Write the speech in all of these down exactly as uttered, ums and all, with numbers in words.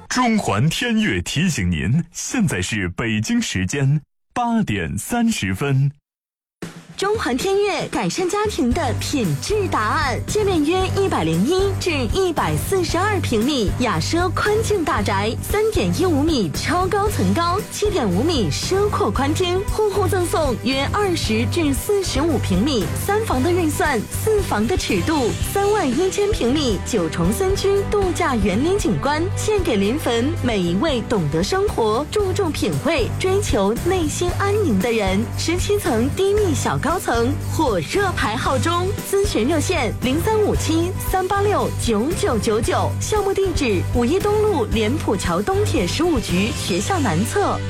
中环天悦提醒您，现在是北京时间八点三十分。 中环天悦改善家庭的品质答案，界面约一百零一至一百四十二平米雅奢宽境大宅，三点一五米超高层高，七点五米奢阔宽厅，户户赠送约二十至四十五平米三房的预算，四房的尺度，三万一千平米九重三居度假园林景观，献给临汾每一位懂得生活、注重品味、追求内心安宁的人。十七层低密小高。高层火热排号中，咨询热线零三五七三八六九九九九，项目地址五一东路莲浦桥东铁十五局学校南侧。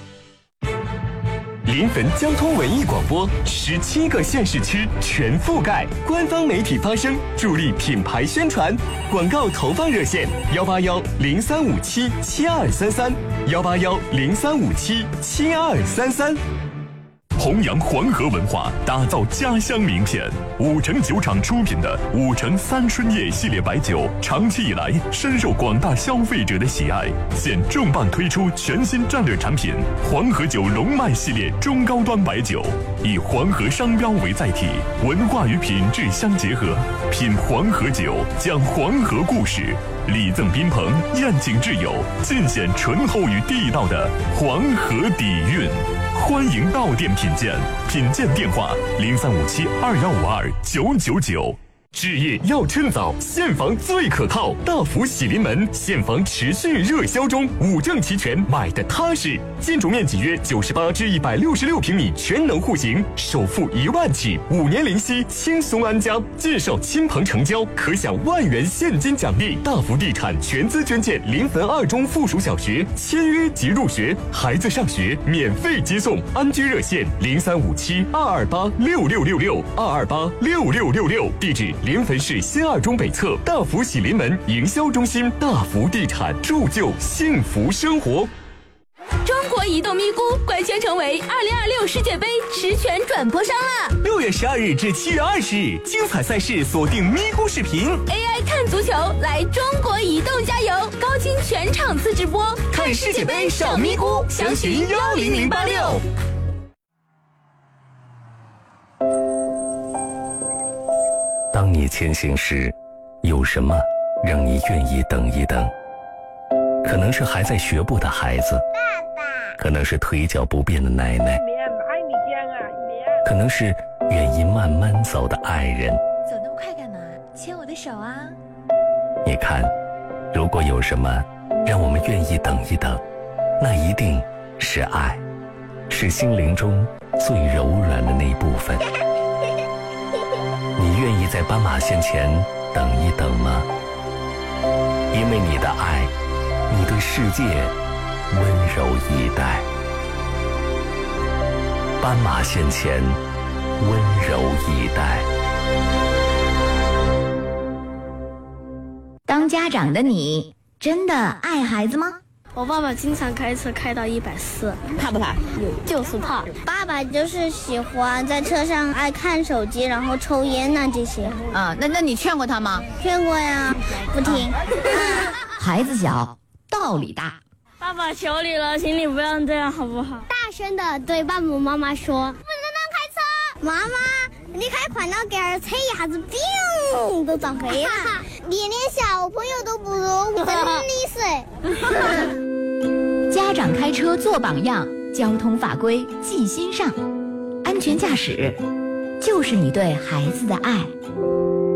临汾交通文艺广播，十七个县市区全覆盖，官方媒体发声，助力品牌宣传。广告投放热线：幺八幺零三五七七二三三，幺八幺零三五七七二三三。 弘扬黄河文化，打造家乡名片。五城酒厂出品的五城三春夜系列白酒，长期以来深受广大消费者的喜爱。现重磅推出全新战略产品黄河酒龙脉系列中高端白酒，以黄河商标为载体，文化与品质相结合，品黄河酒，讲黄河故事，礼赠宾朋，宴请挚友，尽显醇厚与地道的黄河底蕴。欢迎到店品鉴，品鉴电话零三五七二幺五二九九九。 置业要趁早，现房最可靠。大福喜临门现房持续热销中，五证齐全，买的踏实。建筑面积约九十八至一百六十六平米，全能户型，首付一万起，五年零息，轻松安家。介绍亲朋成交，可享万元现金奖励。大福地产全资捐建临汾二中附属小学，签约即入学，孩子上学免费接送。安居热线零三五七二二八六六六六二二八六六六六，地址。临汾市新二中北侧大福喜临门营销中心，大福地产铸就幸福生活。 中国移动咪咕官宣成为二零二六世界杯实权转播商了。 六月十二日至七月二十日，精彩赛事锁定咪咕视频 ，A I 看足球，来中国移动加油，高清全场次直播， 看世界杯上咪咕，详询幺零零八六。 当你前行时，有什么让你愿意等一等？可能是还在学步的孩子，爸爸；可能是腿脚不便的奶奶，可能是愿意慢慢走的爱人。 走那么快干嘛？牵我的手啊！ 你看，如果有什么让我们愿意等一等，那一定是爱，是心灵中最柔软的那部分。你愿意在斑马线前等一等吗？因为你的爱，你对世界温柔以待。斑马线前温柔以待。 当家长的你真的爱孩子吗？ 我爸爸经常开车开到一百四， 怕不怕？ 就是怕。 爸爸就是喜欢在车上爱看手机，然后抽烟呐、啊、这些。 啊，那那你劝过他吗？ 劝过呀，不听。 孩子小，道理大。 爸爸求你了，请你不要这样好不好？ 大声的对爸爸妈妈说：“不能乱开车。”妈妈，你开快了点儿，车一下子砰都撞飞了。你连小朋友都不如，我真厉害。 家长开车做榜样，交通法规记心上，安全驾驶就是你对孩子的爱。